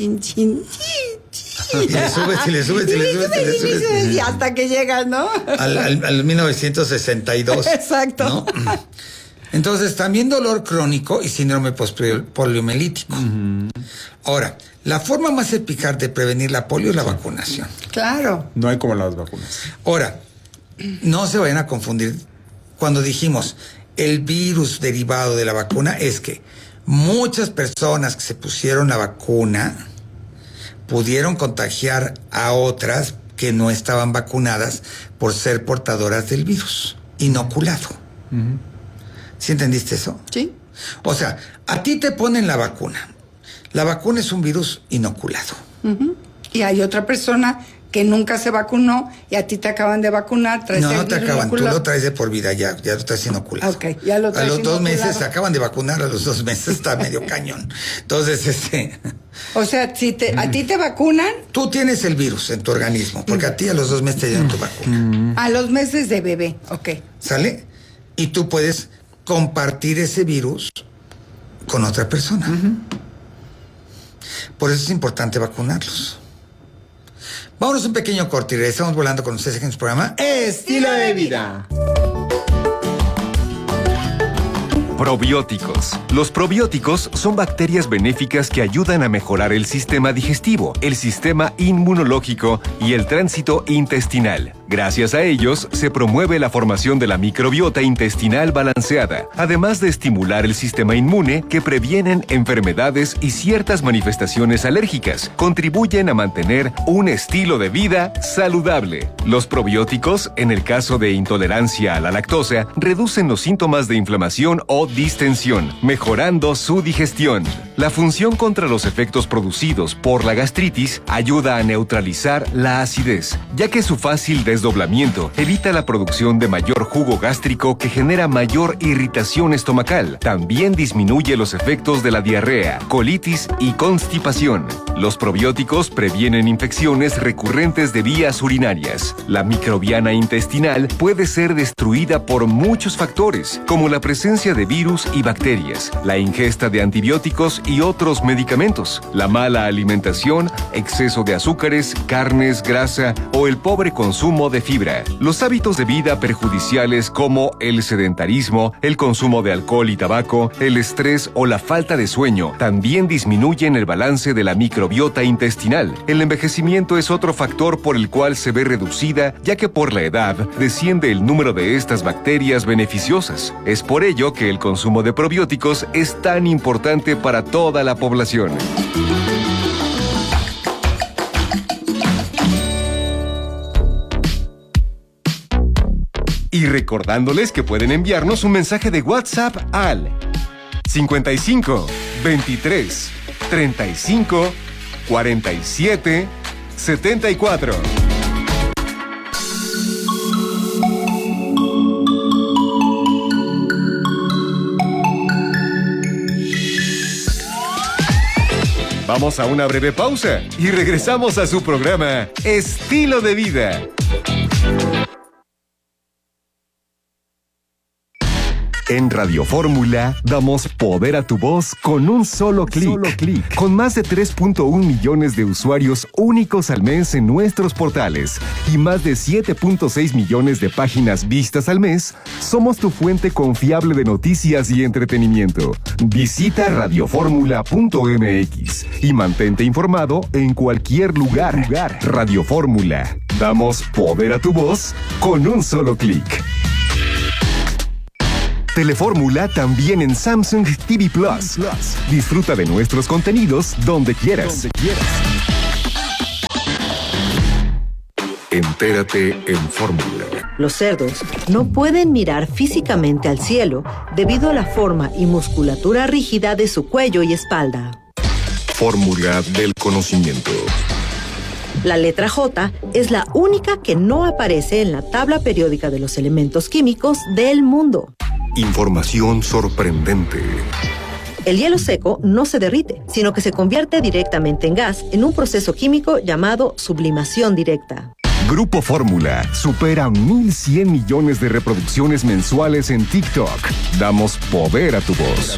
Y le subes. Y hasta que llegas, ¿no? Al 1962. Exacto. ¿No? Entonces, también dolor crónico y síndrome poliomielítico. Ahora, la forma más eficaz de prevenir la polio es la vacunación. Claro. No hay como las vacunas. Ahora, no se vayan a confundir. Cuando dijimos el virus derivado de la vacuna, es que muchas personas que se pusieron la vacuna pudieron contagiar a otras que no estaban vacunadas por ser portadoras del virus, inoculado. ¿Sí entendiste eso? Sí. O sea, a ti te ponen la vacuna. La vacuna es un virus inoculado. Y hay otra persona que nunca se vacunó y a ti te acaban de vacunar. No te acaban, tú lo traes de por vida, ya lo traes inoculado. Ok, ya lo traes a los 2 inoculado. meses, se acaban de vacunar, a los 2 meses está medio cañón. Entonces, O sea, si a ti te vacunan... Tú tienes el virus en tu organismo, porque a ti a los 2 meses te dieron tu vacuna. A los meses de bebé, ok. ¿Sale? Y tú puedes compartir ese virus con otra persona. Por eso es importante vacunarlos. Vámonos un pequeño corte y regresamos volando con ustedes en su programa Estilo de Vida. Probióticos. Los probióticos son bacterias benéficas que ayudan a mejorar el sistema digestivo, el sistema inmunológico y el tránsito intestinal. Gracias a ellos, se promueve la formación de la microbiota intestinal balanceada, además de estimular el sistema inmune que previenen enfermedades y ciertas manifestaciones alérgicas. Contribuyen a mantener un estilo de vida saludable. Los probióticos, en el caso de intolerancia a la lactosa, reducen los síntomas de inflamación o distensión, mejorando su digestión. La función contra los efectos producidos por la gastritis ayuda a neutralizar la acidez, ya que su fácil desdoblamiento evita la producción de mayor jugo gástrico que genera mayor irritación estomacal. También disminuye los efectos de la diarrea, colitis y constipación. Los probióticos previenen infecciones recurrentes de vías urinarias. La microbiana intestinal puede ser destruida por muchos factores, como la presencia de virus y bacterias, la ingesta de antibióticos y otros medicamentos, la mala alimentación, exceso de azúcares, carnes, grasa o el pobre consumo de fibra. Los hábitos de vida perjudiciales como el sedentarismo, el consumo de alcohol y tabaco, el estrés o la falta de sueño también disminuyen el balance de la microbiota intestinal. El envejecimiento es otro factor por el cual se ve reducida, ya que por la edad desciende el número de estas bacterias beneficiosas. Es por ello que el consumo de probióticos es tan importante para toda la población. Y recordándoles que pueden enviarnos un mensaje de WhatsApp al 55 23 35 47 74. Vamos a una breve pausa y regresamos a su programa Estilo de Vida. En Radio Fórmula damos poder a tu voz con un solo clic. Con más de 3.1 millones de usuarios únicos al mes en nuestros portales y más de 7.6 millones de páginas vistas al mes, somos tu fuente confiable de noticias y entretenimiento. Visita radioformula.mx y mantente informado en cualquier lugar. Radio Fórmula. Damos poder a tu voz con un solo clic. Telefórmula también en Samsung TV Plus. Disfruta de nuestros contenidos donde quieras. Entérate en Fórmula. Los cerdos no pueden mirar físicamente al cielo debido a la forma y musculatura rígida de su cuello y espalda. Fórmula del conocimiento. La letra J es la única que no aparece en la tabla periódica de los elementos químicos del mundo. Información sorprendente. El hielo seco no se derrite, sino que se convierte directamente en gas en un proceso químico llamado sublimación directa. Grupo Fórmula supera 1.100 millones de reproducciones mensuales en TikTok. Damos poder a tu voz.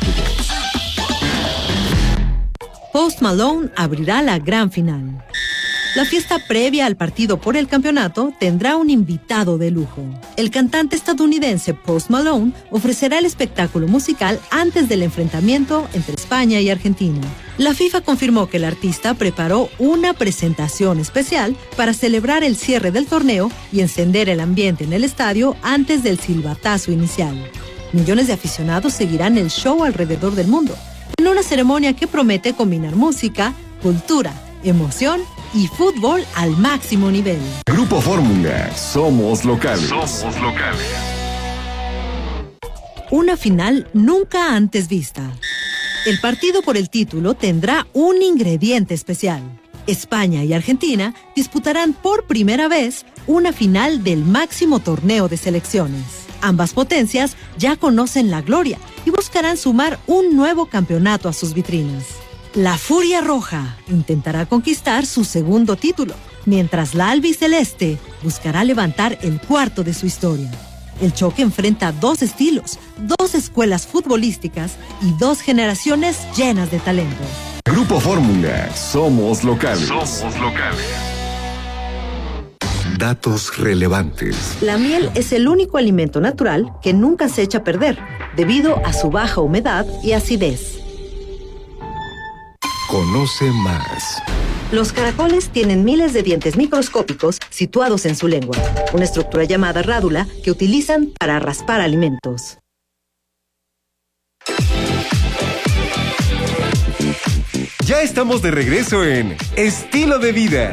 Post Malone abrirá la gran final. La fiesta previa al partido por el campeonato tendrá un invitado de lujo. El cantante estadounidense Post Malone ofrecerá el espectáculo musical antes del enfrentamiento entre España y Argentina. La FIFA confirmó que el artista preparó una presentación especial para celebrar el cierre del torneo y encender el ambiente en el estadio antes del silbatazo inicial. Millones de aficionados seguirán el show alrededor del mundo, en una ceremonia que promete combinar música, cultura, emoción y fútbol al máximo nivel. Grupo Fórmula, somos locales. Una final nunca antes vista. El partido por el título tendrá un ingrediente especial. España y Argentina disputarán por primera vez una final del máximo torneo de selecciones. Ambas potencias ya conocen la gloria y buscarán sumar un nuevo campeonato a sus vitrinas. La Furia Roja intentará conquistar su segundo título, mientras la albiceleste buscará levantar el cuarto de su historia. El choque enfrenta dos estilos, dos escuelas futbolísticas y dos generaciones llenas de talento. Grupo Fórmula, somos locales. Datos relevantes. La miel es el único alimento natural que nunca se echa a perder, debido a su baja humedad y acidez. Conoce más. Los caracoles tienen miles de dientes microscópicos situados en su lengua, una estructura llamada rádula que utilizan para raspar alimentos. Ya estamos de regreso en Estilo de Vida.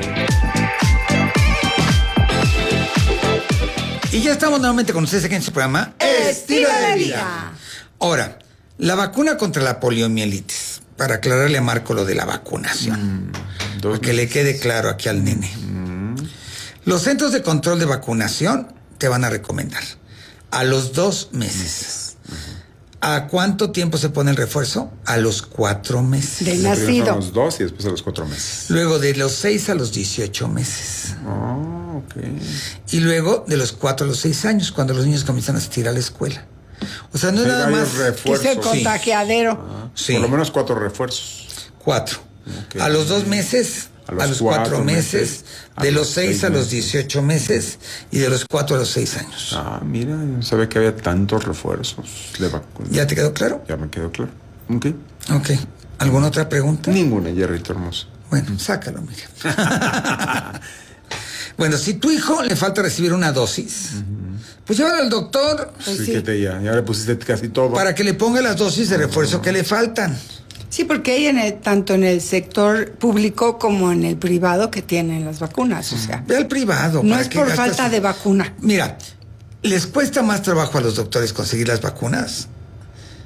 Y ya estamos nuevamente con ustedes aquí en su programa Estilo de Vida. Ahora, la vacuna contra la poliomielitis. Para aclararle a Marco lo de la vacunación. Para que le quede claro aquí al nene. Los centros de control de vacunación te van a recomendar a los 2 meses. ¿A cuánto tiempo se pone el refuerzo? A los 4 meses. De nacido. A los 2 y después a los 4 meses. Luego de los 6 a los 18 meses. Ok. Y luego de los 4 a los 6 años, cuando los niños comienzan a asistir a la escuela. O sea, no es nada más que es el contagiadero. Sí. Por lo menos 4 refuerzos. 4. Okay. A los 2 meses, a los 4 meses, de los 6 a los 18 meses y de los 4 a los 6 años. Ah, mira, no sabía que había tantos refuerzos de vacuna. ¿Ya te quedó claro? Ya me quedó claro. Ok. ¿Alguna otra pregunta? Ninguna, Jerrito hermoso. Bueno, sácalo, mira. Bueno, si tu hijo le falta recibir una dosis, pues llévalo al doctor. Pues sí. Ya le pusiste casi todo. Para que le ponga las dosis de refuerzo que le faltan. Sí, porque hay tanto en el sector público como en el privado que tienen las vacunas, o sea. Ve al privado. No es por falta de vacuna. Mira, les cuesta más trabajo a los doctores conseguir las vacunas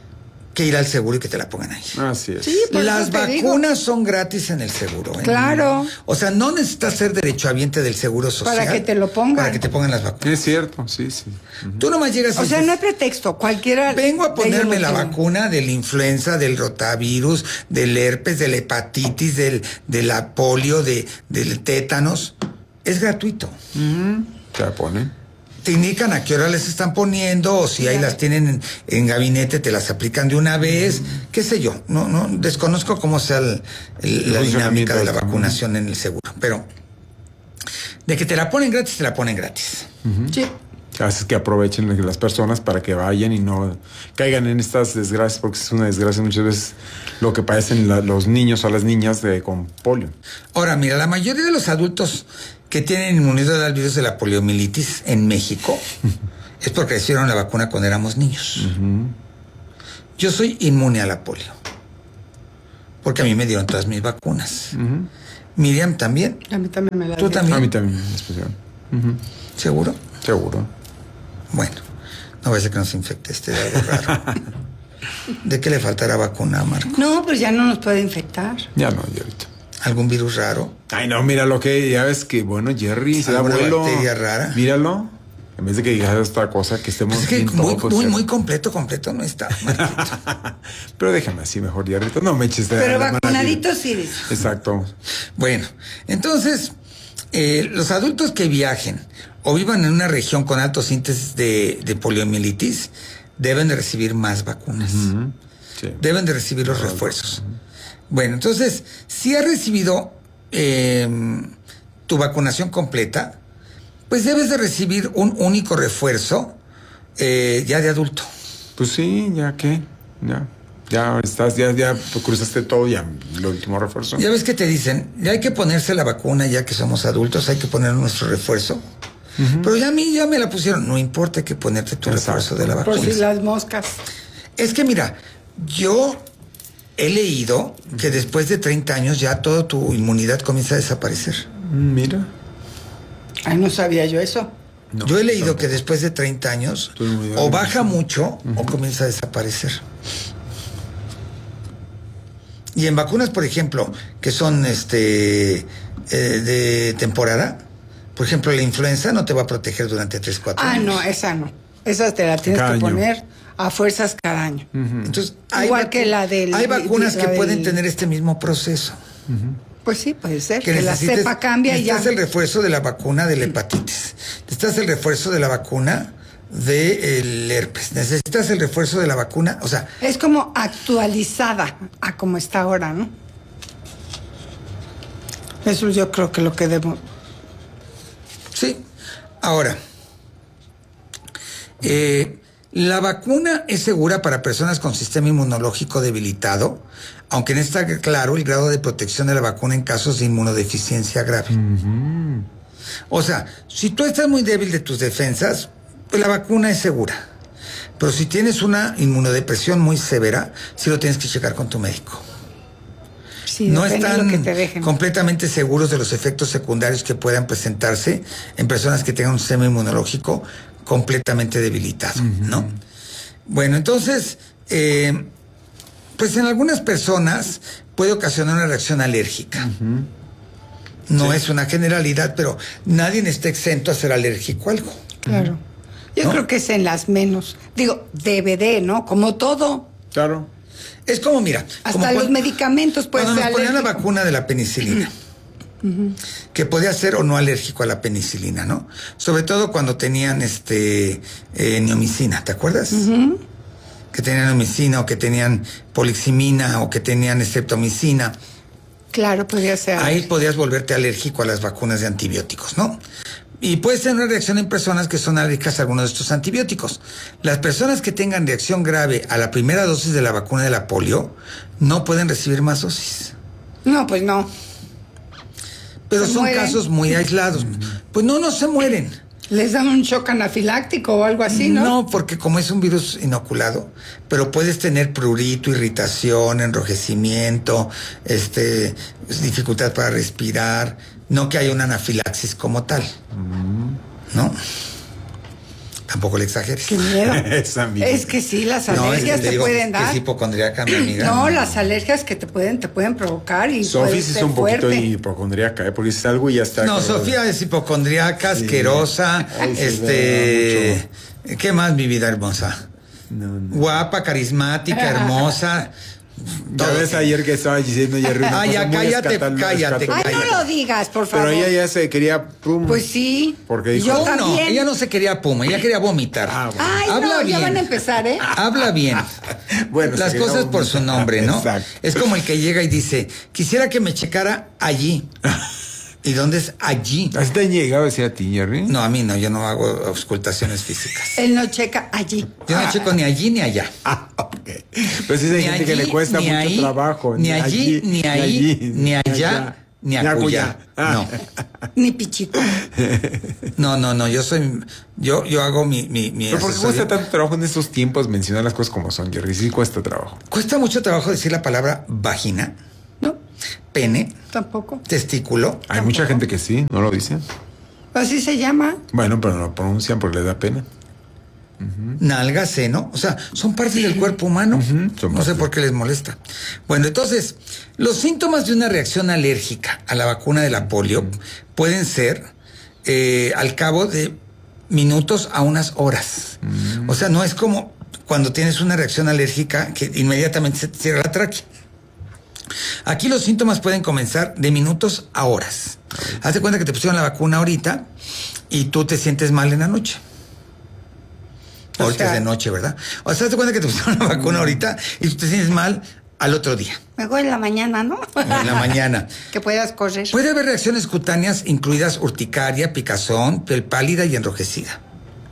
que ir al seguro y que te la pongan ahí. Así es. Sí, pues Las eso te vacunas son gratis en el seguro. Claro. O sea, no necesitas ser derechohabiente del Seguro Social. Para que te lo pongan. Para que te pongan las vacunas. Es cierto, sí. Tú nomás llegas y O sea, dices, no hay pretexto. Cualquiera. vengo a ponerme la tiene. vacuna de la influenza, del rotavirus, del herpes, de la hepatitis, de la polio, del tétanos. Es gratuito. Te la ponen. Te indican a qué hora les están poniendo, o si ahí las tienen en gabinete, te las aplican de una vez, qué sé yo. No desconozco cómo sea la dinámica de la vacunación en el seguro, pero de que te la ponen gratis, te la ponen gratis. Sí. Haces que aprovechen las personas para que vayan y no caigan en estas desgracias, porque es una desgracia muchas veces lo que padecen los niños o las niñas con polio. Ahora, mira, la mayoría de los adultos que tienen inmunidad al virus de la poliomielitis en México es porque recibieron la vacuna cuando éramos niños. Yo soy inmune a la polio, porque a mí me dieron todas mis vacunas. Miriam también. A mí también me la ¿Tú dieron. también? A mí también, en especial. ¿Seguro? Seguro. Bueno, no va a ser que nos infecte de algo raro. ¿De qué le faltará vacuna, Marco? No, pues ya no nos puede infectar. Ya no, ya ahorita. ¿Algún virus raro? Ay, no, mira lo que, ya ves que, bueno, Jerry se da ¿Alguna vuelo. bacteria rara? Míralo. En vez de que digas esta cosa que estemos Es que bien todo, muy completo no está, Marquito. Pero déjame así mejor, Jerry. No me eches de Pero la mano vacunaditos así. sí. dice. Exacto. Bueno, entonces, los adultos que viajen o vivan en una región con altos índices de poliomielitis deben de recibir más vacunas. Sí. Deben de recibir los refuerzos. Bueno, entonces, si has recibido tu vacunación completa, pues debes de recibir un único refuerzo ya de adulto. Pues sí, ya qué, ya estás, ya cruzaste todo, ya el último refuerzo. Ya ves que te dicen, ya hay que ponerse la vacuna ya que somos adultos, hay que poner nuestro refuerzo. Pero ya a mí ya me la pusieron, no importa, hay que ponerte tu refuerzo de la vacuna. Por si las moscas. Es que mira, yo he leído que después de 30 años ya toda tu inmunidad comienza a desaparecer. Mira. Ay, no sabía yo eso. No, yo he leído que después de 30 años o baja mucho o comienza a desaparecer. Y en vacunas, por ejemplo, que son de temporada, por ejemplo, la influenza no te va a proteger durante 3-4 años. Ah, no, esa no. Esa te la tienes Cada que año. poner a fuerzas cada año. Entonces, Igual que la del... hay vacunas la que del- pueden tener este mismo proceso. Pues sí, puede ser. Que la necesites- cepa cambia y ya. necesitas el refuerzo de la vacuna de la hepatitis. Necesitas el refuerzo de la vacuna del herpes. Necesitas el refuerzo de la vacuna, o sea, Es como actualizada a como está ahora, ¿no? Eso yo creo que lo que debo... sí. Ahora, la vacuna es segura para personas con sistema inmunológico debilitado, aunque no está claro el grado de protección de la vacuna en casos de inmunodeficiencia grave. O sea, si tú estás muy débil de tus defensas, pues la vacuna es segura. Pero si tienes una inmunodepresión muy severa, sí lo tienes que checar con tu médico. Sí, No depende de lo están que te dejen. completamente seguros de los efectos secundarios que puedan presentarse en personas que tengan un sistema inmunológico completamente debilitado, ¿no? Bueno, entonces, pues en algunas personas puede ocasionar una reacción alérgica. No es una generalidad, pero nadie está exento a ser alérgico a algo. Claro. Yo ¿No? creo que es en las menos. Digo, DVD, ¿no? Como todo. Claro. Es como, mira... Hasta como los medicamentos pueden cuando ser nos ponían la alérgicos. vacuna de la penicilina, que podía ser o no alérgico a la penicilina, ¿no? Sobre todo cuando tenían neomicina, ¿te acuerdas? Que tenían neomicina o que tenían poliximina o que tenían streptomicina. Claro, podría ser. Ahí podías volverte alérgico a las vacunas de antibióticos, ¿no? Y puedes tener una reacción en personas que son alérgicas a algunos de estos antibióticos. Las personas que tengan reacción grave a la primera dosis de la vacuna de la polio no pueden recibir más dosis. No, pues no. Pero ¿Se son mueren? casos muy aislados. Pues no se mueren. Les dan un shock anafiláctico o algo así, ¿no? No, porque como es un virus inoculado, pero puedes tener prurito, irritación, enrojecimiento, dificultad para respirar, no que haya una anafilaxis como tal, ¿no? Tampoco le exageres. Qué miedo. Esa Es que sí, las alergias te pueden dar. Que es hipocondríaca, mi amiga. No, las alergias que te pueden provocar y Sofía puede sí es ser un poquito fuerte. hipocondríaca, porque es algo y ya está. No, Sofía es hipocondríaca, asquerosa, Ay, sí, ¿qué más, mi vida hermosa? No. Guapa, carismática, hermosa. Ya ves ayer que estaba diciendo Jerry. Ah, ya, cállate. Ay, no lo digas, por favor. Pero ella ya se quería pum. Pues sí. Porque dijo, Yo No, también. ella no se quería puma, ella quería vomitar. Bueno. Ay, Habla no, ya bien. van a empezar, ¿eh? Habla bien. Bueno, las se cosas quería por su vomitar. nombre, ¿no? Exacto. Es como el que llega y dice, quisiera que me checara allí. ¿Y dónde es allí? ¿Así te han llegado a decir a ti, Jerry? No, a mí no, yo no hago auscultaciones físicas. Él no checa allí. Yo no checo ni allí ni allá. Ok. Pues sí, hay gente que le cuesta ni mucho ahí, trabajo. Ni allí, ni ahí, ni allá, ni acullá. No. Ni pichico. No, yo hago mi Pero ¿por qué asesoría. cuesta tanto trabajo en estos tiempos mencionar las cosas como son, Jerry? Sí cuesta trabajo. Cuesta mucho trabajo decir la palabra vagina, No, pene, tampoco. testículo. Hay mucha gente que sí, no lo dice. Así se llama. Bueno, pero no lo pronuncian porque les da pena. Nalga, seno, o sea, son partes del cuerpo humano. son No sé partes. por qué les molesta. Bueno, entonces, los síntomas de una reacción alérgica a la vacuna de la polio pueden ser al cabo de minutos a unas horas. O sea, no es como cuando tienes una reacción alérgica que inmediatamente se te cierra la tráquea. Aquí los síntomas pueden comenzar de minutos a horas. Haz de cuenta que te pusieron la vacuna ahorita y tú te sientes mal en la noche. Ahorita es de noche, ¿verdad? O sea, haz de cuenta que te pusieron la vacuna ahorita y tú te sientes mal al otro día, Mejor en la mañana, ¿no? en la mañana. Que puedas correr. Puede haber reacciones cutáneas incluidas urticaria, picazón, piel pálida y enrojecida.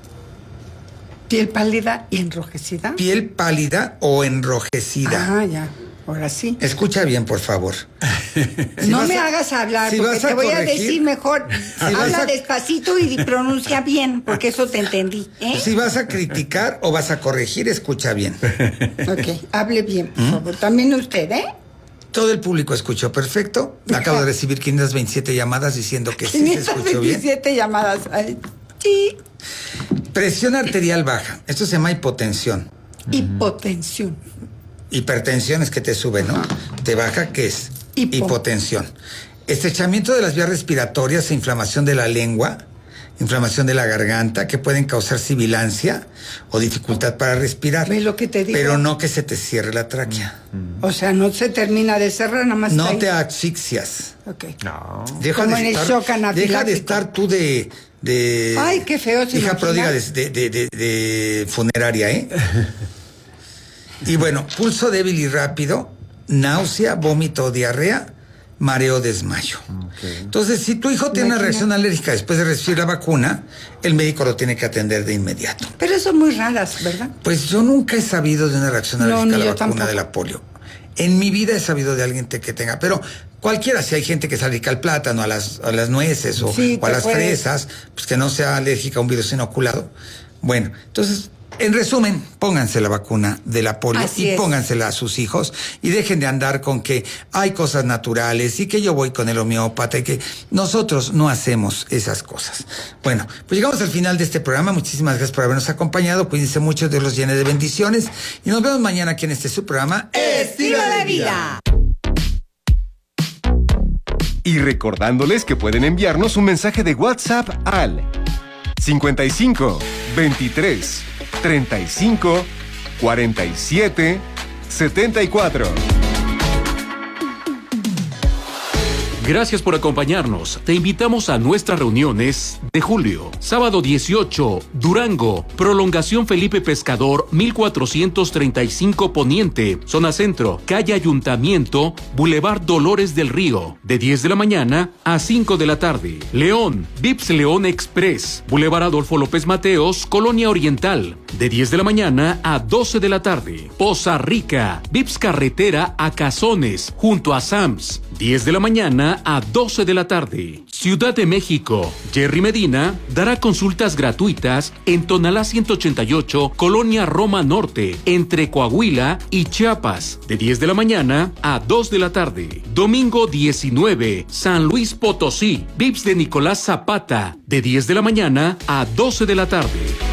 Piel pálida y enrojecida. Piel pálida o enrojecida. Ah, ya. Ahora sí. Escucha bien, por favor. Si No vas me a- hagas hablar, si porque vas a te voy a corregir- decir mejor. vas Habla a- despacito y pronuncia bien, porque eso te entendí. ¿Eh? Si vas a criticar o vas a corregir, escucha bien. Ok, hable bien, por favor. También usted, ¿eh? Todo el público escuchó perfecto. Acabo de recibir 527 llamadas diciendo que sí se escuchó bien. 527 llamadas. Ay, sí. Presión arterial baja. Esto se llama hipotensión. Hipotensión. Hipertensión es que te sube, ¿no? Te baja, ¿qué es? Hipotensión. Estrechamiento de las vías respiratorias e inflamación de la lengua, inflamación de la garganta, que pueden causar sibilancia o dificultad para respirar. ¿Ves lo que te digo? Pero no que se te cierre la tráquea. O sea, no se termina de cerrar, nada más. No está ahí. te asfixias. Ok. No. Deja Como de en el estar, shock anafiláctico. deja de estar tú de Ay, qué feo, ¿se hija imagina? pródiga de funeraria, ¿eh? Y bueno, pulso débil y rápido, náusea, vómito o diarrea, mareo, desmayo. Entonces, si tu hijo tiene una reacción alérgica después de recibir la vacuna, el médico lo tiene que atender de inmediato. Pero son muy raras, ¿verdad? Pues yo nunca he sabido de una reacción No, alérgica ni a la yo vacuna tampoco. de la polio. En mi vida he sabido de alguien que tenga, pero cualquiera, si hay gente que es alérgica al plátano, a las nueces o, Sí, o a te las puedes. fresas, pues que no sea alérgica a un virus inoculado. Bueno, entonces, en resumen, pónganse la vacuna de la polio Así y es. póngansela a sus hijos y dejen de andar con que hay cosas naturales y que yo voy con el homeópata y que nosotros no hacemos esas cosas. Bueno, pues llegamos al final de este programa. Muchísimas gracias por habernos acompañado. Cuídense mucho, Dios los llene de bendiciones y nos vemos mañana aquí en este su programa Estilo de vida. Y recordándoles que pueden enviarnos un mensaje de WhatsApp al 55 23 35 47 74. Gracias por acompañarnos. Te invitamos a nuestras reuniones de julio. Sábado 18, Durango. Prolongación Felipe Pescador, 1435 Poniente. Zona Centro. Calle Ayuntamiento, Boulevard Dolores del Río. De 10 de la mañana a 5 de la tarde. León. Vips León Express. Boulevard Adolfo López Mateos, Colonia Oriental. De 10 de la mañana a 12 de la tarde. Poza Rica. Vips Carretera a Cazones, junto a Sams. 10 de la mañana a 12 de la tarde. Ciudad de México. Jerry Medina dará consultas gratuitas en Tonalá 188, Colonia Roma Norte, entre Coahuila y Chiapas, de 10 de la mañana a 2 de la tarde. Domingo 19, San Luis Potosí. Vips de Nicolás Zapata, de 10 de la mañana a 12 de la tarde.